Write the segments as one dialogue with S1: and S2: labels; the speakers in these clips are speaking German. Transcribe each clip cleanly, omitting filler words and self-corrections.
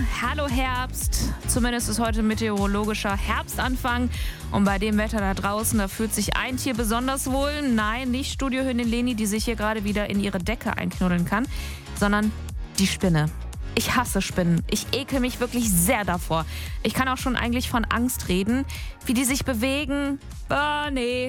S1: Hallo Herbst. Zumindest ist heute meteorologischer Herbstanfang. Und bei dem Wetter da draußen, da fühlt sich ein Tier besonders wohl. Nein, nicht Studiohündin Leni, die sich hier gerade wieder in ihre Decke einknuddeln kann, sondern die Spinne. Ich hasse Spinnen. Ich ekel mich wirklich sehr davor. Ich kann auch schon eigentlich von Angst reden. Wie die sich bewegen. Nee.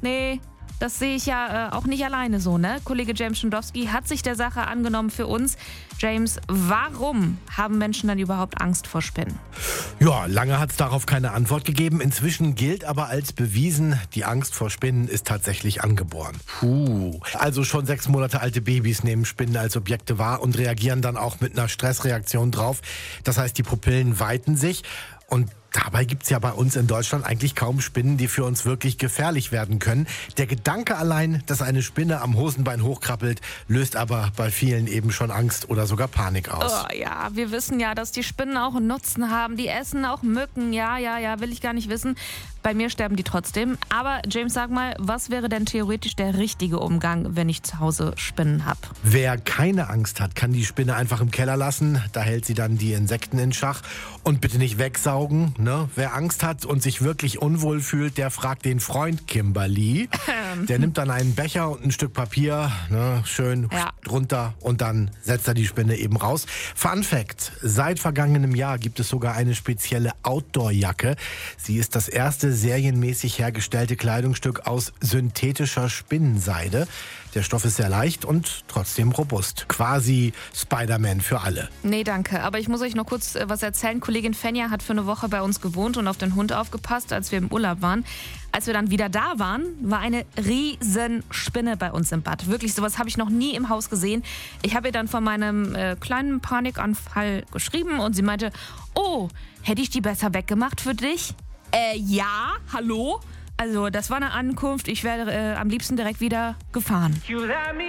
S1: Das sehe ich ja auch nicht alleine so, ne? Kollege James Schindowski hat sich der Sache angenommen für uns. James, warum haben Menschen dann überhaupt Angst vor Spinnen?
S2: Ja, lange hat es darauf keine Antwort gegeben. Inzwischen gilt aber als bewiesen, die Angst vor Spinnen ist tatsächlich angeboren. Also schon 6 Monate alte Babys nehmen Spinnen als Objekte wahr und reagieren dann auch mit einer Stressreaktion drauf. Das heißt, die Pupillen weiten sich und dabei gibt's ja bei uns in Deutschland eigentlich kaum Spinnen, die für uns wirklich gefährlich werden können. Der Gedanke allein, dass eine Spinne am Hosenbein hochkrabbelt, löst aber bei vielen eben schon Angst oder sogar Panik aus.
S1: Oh ja, wir wissen ja, dass die Spinnen auch einen Nutzen haben. Die essen auch Mücken. Ja, will ich gar nicht wissen. Bei mir sterben die trotzdem. Aber James, sag mal, was wäre denn theoretisch der richtige Umgang, wenn ich zu Hause Spinnen habe?
S2: Wer keine Angst hat, kann die Spinne einfach im Keller lassen. Da hält sie dann die Insekten in Schach. Und bitte nicht wegsaugen. Ne? Wer Angst hat und sich wirklich unwohl fühlt, der fragt den Freund Kimberly. Der nimmt dann einen Becher und ein Stück Papier, ne, schön drunter und dann setzt er die Spinne eben raus. Fun Fact, seit vergangenem Jahr gibt es sogar eine spezielle Outdoor-Jacke. Sie ist das erste serienmäßig hergestellte Kleidungsstück aus synthetischer Spinnenseide. Der Stoff ist sehr leicht und trotzdem robust. Quasi Spider-Man für alle.
S1: Nee, danke. Aber ich muss euch noch kurz was erzählen. Kollegin Fenja hat für eine Woche bei uns gewohnt und auf den Hund aufgepasst, als wir im Urlaub waren. Als wir dann wieder da waren, war eine riesen Spinne bei uns im Bad. Wirklich, sowas habe ich noch nie im Haus gesehen. Ich habe ihr dann von meinem kleinen Panikanfall geschrieben und sie meinte, oh, hätte ich die besser weggemacht für dich? Ja, hallo? Also das war eine Ankunft, ich wäre am liebsten direkt wieder gefahren.